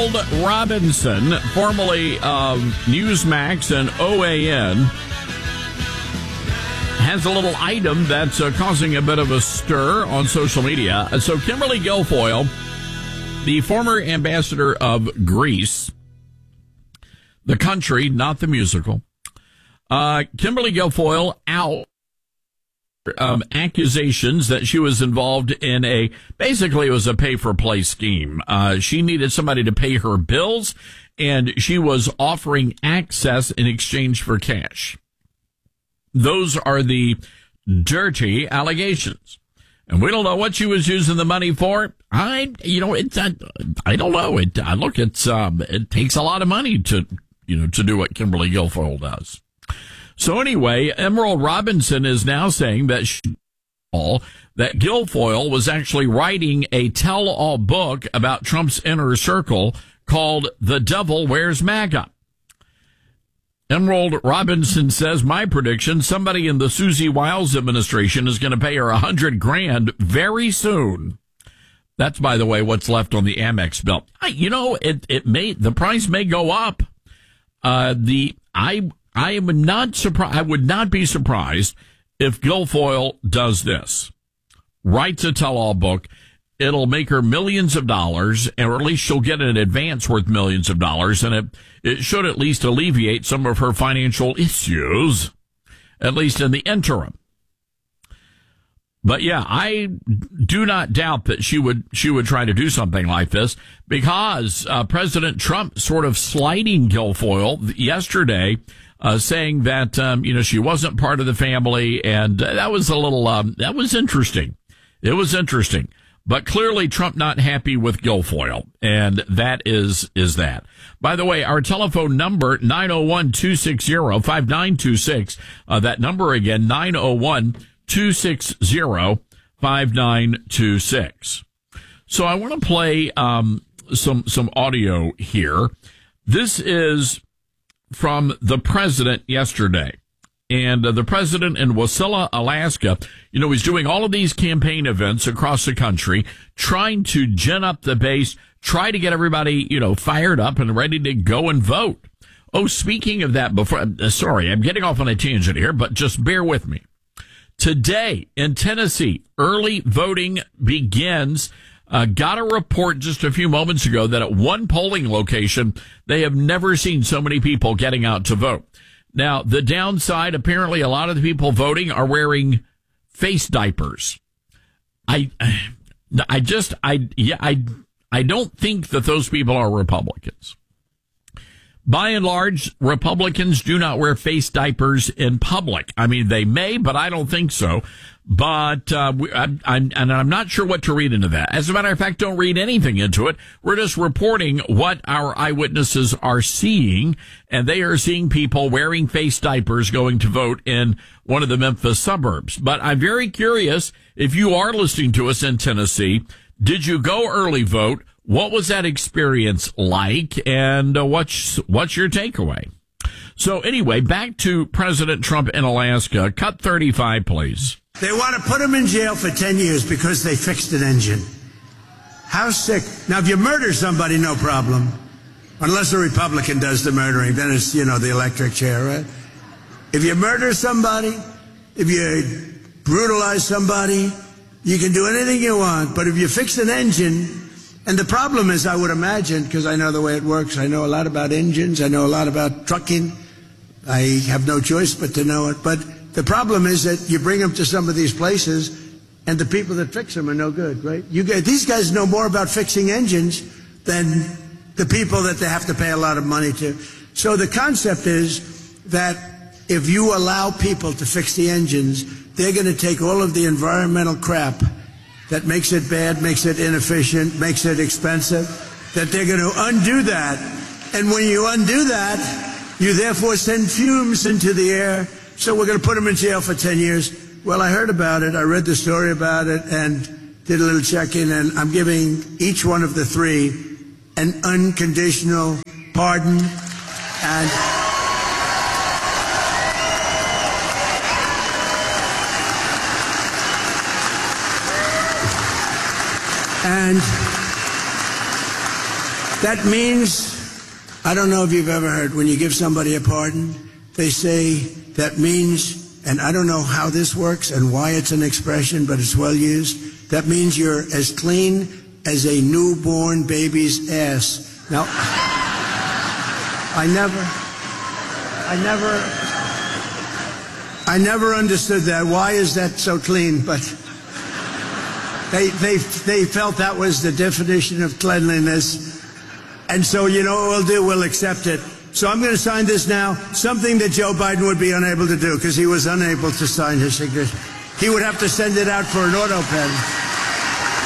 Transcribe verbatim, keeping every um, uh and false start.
Emerald Robinson, formerly of Newsmax and O A N, has a little item that's uh, causing a bit of a stir on social media. So Kimberly Guilfoyle, the former ambassador of Greece, the country, not the musical, uh, Kimberly Guilfoyle out um, accusations that she was involved in a, basically it was a pay-for-play scheme. Uh, she needed somebody to pay her bills, and she was offering access in exchange for cash. Those are the dirty allegations. And we don't know what she was using the money for. I, you know, it's, I, I don't know. It, I look, it's, um, it takes a lot of money to, you know, to do what Kimberly Guilfoyle does. So anyway, Emerald Robinson is now saying that she, that Guilfoyle was actually writing a tell-all book about Trump's inner circle called The Devil Wears MAGA. Emerald Robinson says, my prediction, somebody in the Susie Wiles administration is going to pay her a hundred grand very soon. That's, by the way, what's left on the Amex bill. I, you know, it, it may, the price may go up. Uh, the, I, I am not surprised, I would not be surprised if Guilfoyle does this. Writes a tell-all book. It'll make her millions of dollars, or at least she'll get an advance worth millions of dollars, and it, it should at least alleviate some of her financial issues, at least in the interim. But yeah, I do not doubt that she would she would try to do something like this, because uh, President Trump sort of slighting Guilfoyle yesterday, uh, saying that um, you know she wasn't part of the family, and uh, that was a little um, that was interesting. It was interesting. But clearly Trump not happy with Guilfoyle, and that is is that. By the way, our telephone number, nine oh one, two six zero, five nine two six. Uh, that number again, nine oh one, two six zero, five nine two six. So I want to play um, some some audio here. This is from the president yesterday. And uh, the president in Wasilla, Alaska, you know, he's doing all of these campaign events across the country, trying to gin up the base, try to get everybody, you know, fired up and ready to go and vote. Oh, speaking of that, before, uh, sorry, I'm getting off on a tangent here, but just bear with me. Today in Tennessee, early voting begins. Uh, got a report just a few moments ago that at one polling location, they have never seen so many people getting out to vote. Now, the downside, apparently a lot of the people voting are wearing face diapers. I, I just, I, yeah, I, I don't think that those people are Republicans. By and large, Republicans do not wear face diapers in public. I mean, they may, but I don't think so. But uh, we, I'm, I'm, and I'm not sure what to read into that. As a matter of fact, don't read anything into it. We're just reporting what our eyewitnesses are seeing, and they are seeing people wearing face diapers going to vote in one of the Memphis suburbs. But I'm very curious, if you are listening to us in Tennessee, did you go early vote? What was that experience like, and uh, what's what's your takeaway? So anyway, back to President Trump in Alaska. Cut thirty-five, please. They want to put him in jail for ten years because they fixed an engine. How sick. Now, if you murder somebody, no problem. Unless a Republican does the murdering, then it's, you know, the electric chair, right? If you murder somebody, if you brutalize somebody, you can do anything you want. But if you fix an engine... And the problem is, I would imagine, because I know the way it works, I know a lot about engines, I know a lot about trucking. I have no choice but to know it. But the problem is that you bring them to some of these places, and the people that fix them are no good, right? You guys, these guys know more about fixing engines than the people that they have to pay a lot of money to. So the concept is that if you allow people to fix the engines, they're going to take all of the environmental crap that makes it bad, makes it inefficient, makes it expensive, that they're going to undo that. And when you undo that, you therefore send fumes into the air. So we're going to put them in jail for ten years. Well, I heard about it. I read the story about it and did a little checking. And I'm giving each one of the three an unconditional pardon. And... And That means, I don't know if you've ever heard, when you give somebody a pardon, they say that means, and I don't know how this works and why it's an expression, but it's well used, that means you're as clean as a newborn baby's ass. Now, I never, I never, I never understood that. Why is that so clean? But they, they, they felt that was the definition of cleanliness. And so, you know what we'll do? We'll accept it. So I'm going to sign this now, something that Joe Biden would be unable to do because he was unable to sign his signature. He would have to send it out for an auto pen.